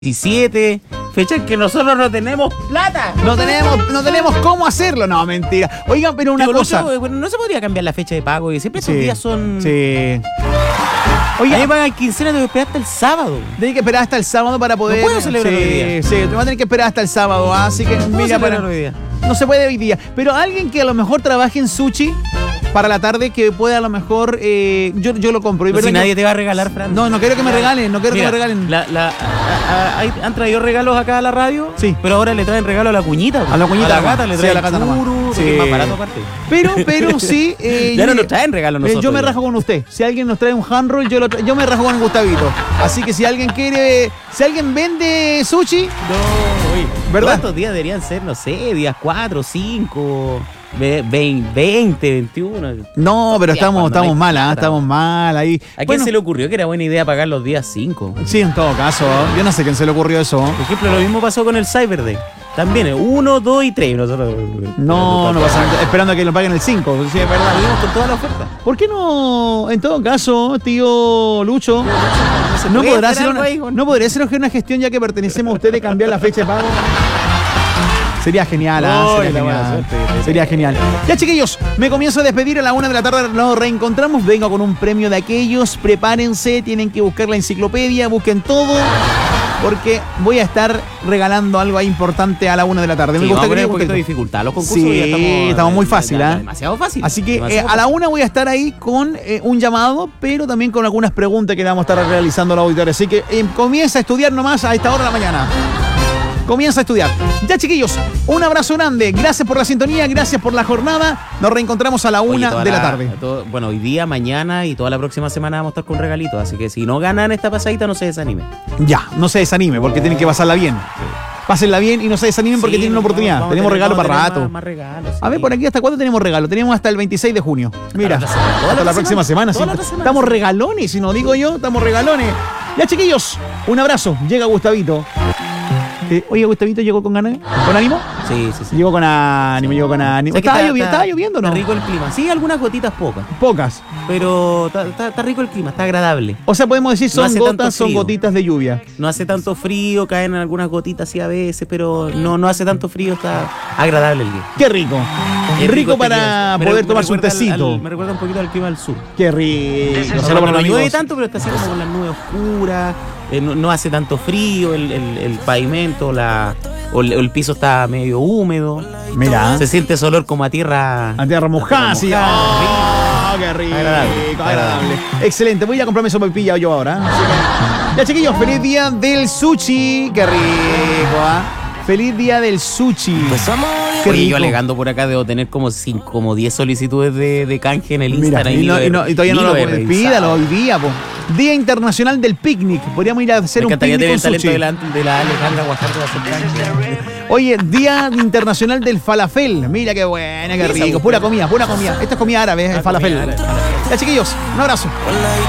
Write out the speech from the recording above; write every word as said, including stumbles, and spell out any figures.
diecisiete, fecha en que nosotros no tenemos plata. No tenemos, no tenemos cómo hacerlo. No, mentira. Oigan, pero una Pero cosa. Lucho, bueno, no se podría cambiar la fecha de pago y siempre estos Sí, días son. Sí. Oye, a mí Oiga, me pagan quincena, tengo que esperar hasta el sábado. tenés que esperar hasta el sábado para poder. No puedo celebrar sí, hoy día. Sí, te vas a tener que esperar hasta el sábado. ¿Ah? Así que, No puedo mira, celebrar para. hoy día. No se puede hoy día. Pero alguien que a lo mejor trabaje en sushi para la tarde, que pueda a lo mejor. Eh, yo, yo lo compro. ¿Y No, verdad si que- nadie te va a regalar, Fran. No, no quiero que me regalen. No quiero Mira, que me regalen. La, la, a- a- hay- han traído regalos acá a la radio. Sí. Pero ahora le traen regalo a la cuñita. A la cuñita A la nomás. gata le Sí, traen a la gata nomás. churu, Sí. que es más barato aparte. Pero, pero sí. eh, Ya no yo- nos traen regalo eh, nosotros. Yo me ya. rajo con usted. Si alguien nos trae un hand roll, yo, lo tra- yo me rajo con el Gustavito. Así que si alguien quiere. Si alguien vende sushi. No, oye, ¿Verdad? todos estos días deberían ser, no sé, días cuatro, cinco, veinte, veintiuno. No, pero días estamos, cuando estamos no hay mal, ¿ah? plata. Estamos mal ahí. ¿A quién Bueno, se le ocurrió que era buena idea pagar los días cinco? Sí, en todo caso. Yo no sé quién se le ocurrió eso. Por ejemplo, lo mismo pasó con el Cyber Day. También, uno, dos y tres. Nosotros. No, no pasa nada. Esperando a que lo paguen el cinco. Sí, es verdad. Salimos con toda la oferta. ¿Por qué no, en todo caso, tío Lucho, no puede podrá hacer hacer algo una, ahí, Juan? no podría hacer una gestión ya que pertenecemos a usted de cambiar la fecha de pago? Sería genial, ¿ah? Ay, Sería la buena genial. suerte. Sería genial. Ya, chiquillos, me comienzo a despedir. A la una de la tarde nos reencontramos. Vengo con un premio de aquellos. Prepárense, tienen que buscar la enciclopedia, busquen todo. Porque voy a estar regalando algo ahí importante a la una de la tarde. Sí, Me vamos a gusta poner que un poquito de dificultad. Los concursos Sí, ya estamos, estamos muy ya- fácil, ya- ¿ah? Demasiado fácil. Así que eh, demasiado a la fácil. una voy a estar ahí con eh, un llamado, pero también con algunas preguntas que le vamos a estar realizando a los auditores. Así que eh, comienza a estudiar nomás a esta hora de la mañana. Comienza a estudiar. Ya, chiquillos, un abrazo grande. Gracias por la sintonía, gracias por la jornada. Nos reencontramos a la Oye, una toda de la tarde. todo- bueno, hoy día, mañana y toda la próxima semana vamos a estar con regalitos. Así que si no ganan esta pasadita, no se desanimen. Ya, no se desanime porque tienen que pasarla bien. Pásenla bien y no se desanimen porque Sí, tienen una vamos- oportunidad. vamos a tenemos tener- regalo vamos a para tener rato. Más, más regalos, A ver, sí. por aquí, ¿hasta cuándo tenemos regalo? Tenemos hasta el veintiséis de junio. Mira, la otra semana, toda la hasta la otra próxima semana. semana, sí. toda la otra semana, Estamos sí. regalones, si no digo yo, estamos regalones. Ya, chiquillos, un abrazo. Llega Gustavito. Eh, oye, Gustavito llegó con ganas, con ánimo. Sí, sí, sí. Llegó con ánimo, llegó con ánimo. ¿Sabes que Estaba, está- llovi- está- estaba lloviendo, ¿no? Está rico el clima. Sí, algunas gotitas pocas. Pocas. Pero está, está- está rico el clima, está agradable. O sea, podemos decir No son hace tanto gotas, son frío. gotitas de lluvia. No hace tanto frío, caen algunas gotitas así a veces, pero no, no hace tanto frío, está agradable el día. Qué rico. Qué rico, este para clima. Me re- poder me tomarse un recuerda al- tecito. al- me recuerda un poquito al clima del sur. Qué rico. No, Solo no, para no los llueve amigos. tanto, pero está así como con las nubes oscuras, eh, no, no hace tanto frío, el, el- el pavimento, la, o el, el piso está medio húmedo. Mira. Se siente ese olor como a tierra. A tierra mojada, sí. mojada, Oh, qué rico, Agradable, agradable. Excelente, voy a comprarme sopapilla yo ahora. Así que- Ya, chiquillos, feliz día del sushi. Qué rico, ¿ah? Feliz día del sushi. Qué Oye, yo rico. alegando por acá debo tener como cinco, como diez solicitudes de, de canje en el Mira, Instagram. y, ni no- lo he- y no- y todavía ni no lo he puedes. revisado. Pídalo hoy día, po. Día Internacional del Picnic. Podríamos ir a hacer Me un encantaría picnic tener el con talento sushi. de la, de la Alejandra Guajardo de hacer canje. Oye, Día Internacional del Falafel. Mira qué buena, qué Esa rico. mujer. Pura comida, pura comida. Esto es comida árabe, es Ah, falafel. comida árabe, falafel. Ya, chiquillos, un abrazo.